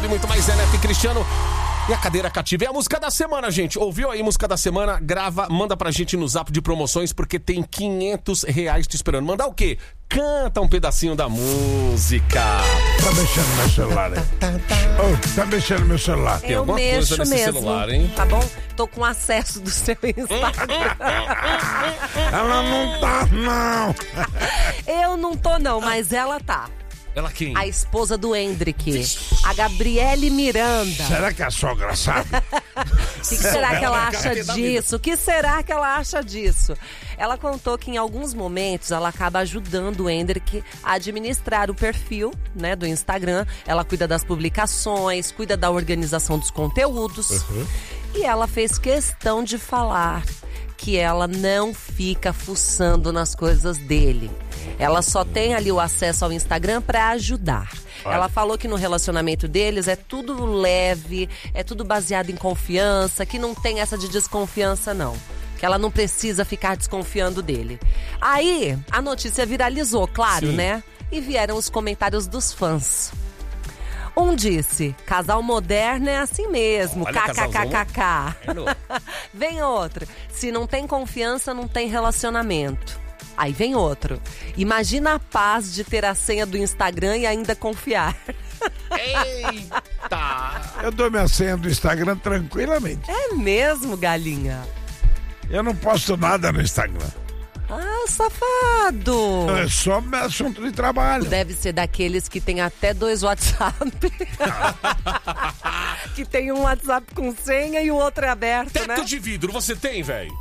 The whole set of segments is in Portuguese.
muito mais. Zé Neto e Cristiano. E a cadeira cativa é a música da semana, gente. Ouviu aí música da semana? Grava, manda pra gente no zap de promoções, porque tem R$500 te esperando. Mandar o quê? Canta um pedacinho da música. Tá mexendo no meu celular, hein? Tá mexendo no meu celular. Tem alguma coisa nesse celular, hein? Tá bom? Tô com acesso do seu Instagram. Ela não tá, não. Eu não tô, não, mas ela tá. Ela quem? A esposa do Hendrick, a Gabriele Miranda. Será que a sogra sabe? O que será que ela acha disso? O que será que ela acha disso? Ela contou que em alguns momentos ela acaba ajudando o Hendrick a administrar o perfil, né, do Instagram. Ela cuida das publicações, cuida da organização dos conteúdos. E ela fez questão de falar que ela não fica fuçando nas coisas dele. Ela só tem ali o acesso ao Instagram para ajudar. Ela falou que no relacionamento deles é tudo leve, é tudo baseado em confiança, que não tem essa de desconfiança, não. Que ela não precisa ficar desconfiando dele. Aí, a notícia viralizou, claro, Sim. né? E vieram os comentários dos fãs. Um disse, casal moderno é assim mesmo, Olha, kkkk. Vem outro, se não tem confiança, não tem relacionamento. Aí vem outro, imagina a paz de ter a senha do Instagram e ainda confiar. Eita! Eu dou minha senha do Instagram tranquilamente. É mesmo, galinha? Eu não posto nada no Instagram. Ah, safado! É só meu assunto de trabalho. Deve ser daqueles que tem até 2 WhatsApp. Que tem um WhatsApp com senha e o outro é aberto, Teto né? de vidro, você tem, velho?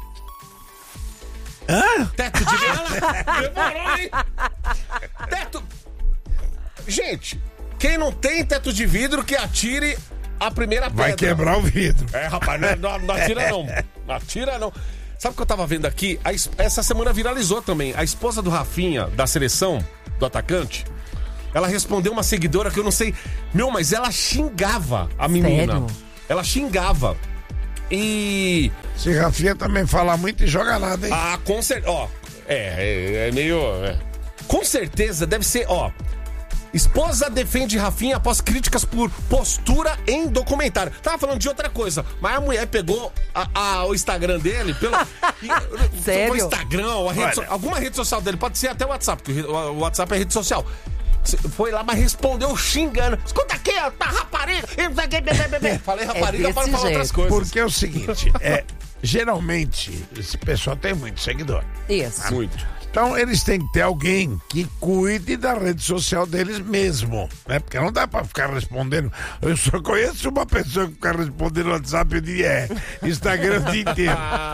Hã? Teto de vidro? Demorou, hein? Teto... Gente, quem não tem teto de vidro, que atire a primeira pedra. Vai quebrar o vidro. É, rapaz, não atira não. Não atira não. Sabe o que eu tava vendo aqui? Essa semana viralizou também. A esposa do Rafinha, da seleção, do atacante, ela respondeu uma seguidora que eu não sei... mas ela xingava a menina. Sério? Ela xingava. E... Se Rafinha também fala muito e joga nada, hein? Ah, com certeza... Ó, é meio... Com certeza deve ser, ó... Esposa defende Rafinha após críticas por postura em documentário. Tava falando de outra coisa, mas a mulher pegou o Instagram dele pelo... Sério? O Instagram, alguma rede social dele, pode ser até o WhatsApp, porque o WhatsApp é rede social. Foi lá, mas respondeu xingando. Escuta aqui, ó, tá rapariga. Falei rapariga para falar outras coisas. Porque é o seguinte, geralmente, esse pessoal tem muito seguidor. Isso. Muito. Então, eles têm que ter alguém que cuide da rede social deles mesmo, né? Porque não dá pra ficar respondendo. Eu só conheço uma pessoa que fica respondendo no WhatsApp o dia Instagram o dia inteiro.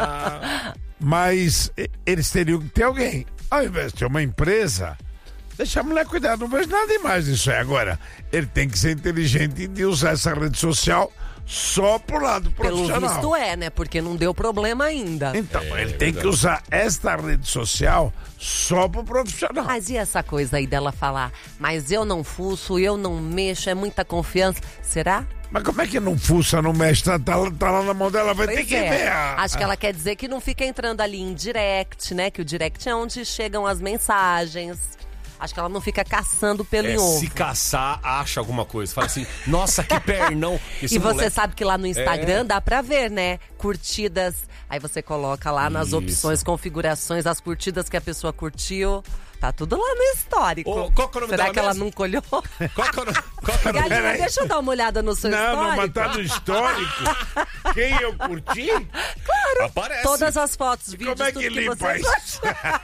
Mas eles teriam que ter alguém. Ao invés de ter uma empresa, deixa a mulher cuidar. Não vejo nada demais disso aí. Agora, ele tem que ser inteligente de usar essa rede social só pro lado profissional. Pelo visto né? Porque não deu problema ainda. Então, ele tem que usar esta rede social só pro profissional. Mas e essa coisa aí dela falar, mas eu não fuço, eu não mexo, é muita confiança. Será? Mas como é que não fuça, não mexe? Tá lá na mão dela, vai ter Pois que é. ver. Acho que ela quer dizer que não fica entrando ali em direct, né? Que o direct é onde chegam as mensagens. Acho que ela não fica caçando pelo em ovo. Se caçar, acha alguma coisa. Fala assim, nossa, que pernão. E você sabe que lá no Instagram dá pra ver, né? Curtidas. Aí você coloca lá nas opções, configurações, as curtidas que a pessoa curtiu. Tá tudo lá no histórico. Qual que é o nome Será dela que ela mesmo? nunca olhou? Qual que é o nome? Galinha, Peraí. deixa eu dar uma olhada no seu histórico. Não, mas tá no histórico. Quem eu curti? Aparece. Todas as fotos, vídeos, Como é tudo que que limpa você... isso?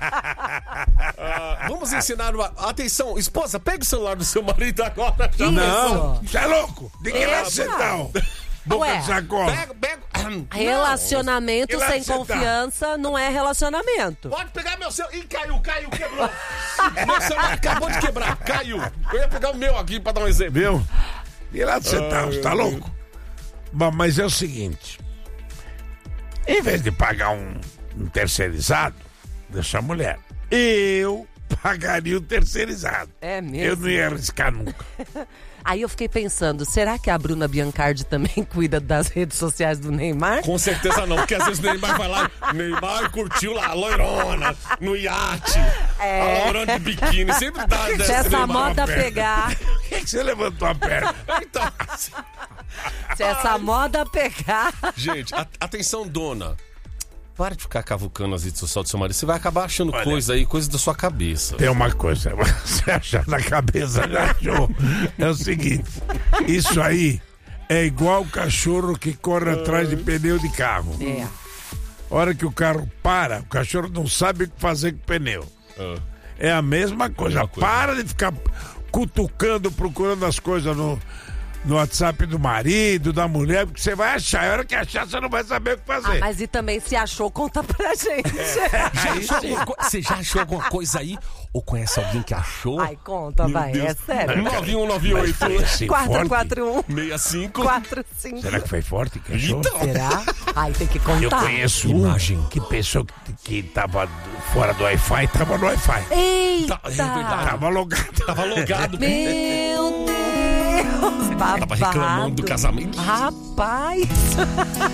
Vamos ensinar uma... Atenção, esposa, pega o celular do seu marido agora. Já. Não, você é louco? De que Epa. lado você tá? Boca Ué. de sacola. Pega. Relacionamento E lá sem você tá? confiança não é relacionamento. Pode pegar meu celular. Ih, caiu, quebrou. Meu celular acabou de quebrar, caiu. Eu ia pegar o meu aqui pra dar um exemplo. Viu? E lá você tá? Você tá louco? Mas é o seguinte. Em vez de pagar um terceirizado, deixa a mulher. Eu pagaria o terceirizado. É mesmo? Eu não ia arriscar nunca. Aí eu fiquei pensando, será que a Bruna Biancardi também cuida das redes sociais do Neymar? Com certeza não, porque às vezes o Neymar vai lá, Neymar curtiu lá a loirona, no iate, a loirona de biquíni, sempre dá Se dessa essa Neymar. moda pegar, Por que você levantou a perna? Então, se essa moda pegar... gente, atenção, dona. Para de ficar cavucando as redes sociais do seu marido. Você vai acabar achando Olha, coisa da sua cabeça. Tem uma coisa, você achar na cabeça, já achou. É o seguinte, isso aí é igual o cachorro que corre atrás de pneu de carro. É. A hora que o carro para, o cachorro não sabe o que fazer com o pneu. É a mesma coisa. Para de ficar cutucando, procurando as coisas no WhatsApp do marido, da mulher, porque você vai achar. A hora que achar, você não vai saber o que fazer. Mas e também se achou, conta pra gente. Você já achou alguma coisa aí? Ou conhece alguém que achou? Ai, conta, vai, é sério. 9198 441 65 45. Será que foi forte que achou? Então, Será? Ai, tem que Eu contar. conheço Imagem. que pessoa que tava fora do Wi-Fi, tava no Wi-Fi. Eita! é verdade. Tava logado. Tava logado. Meu Deus! Babado. Tava reclamando do casamento. Rapaz!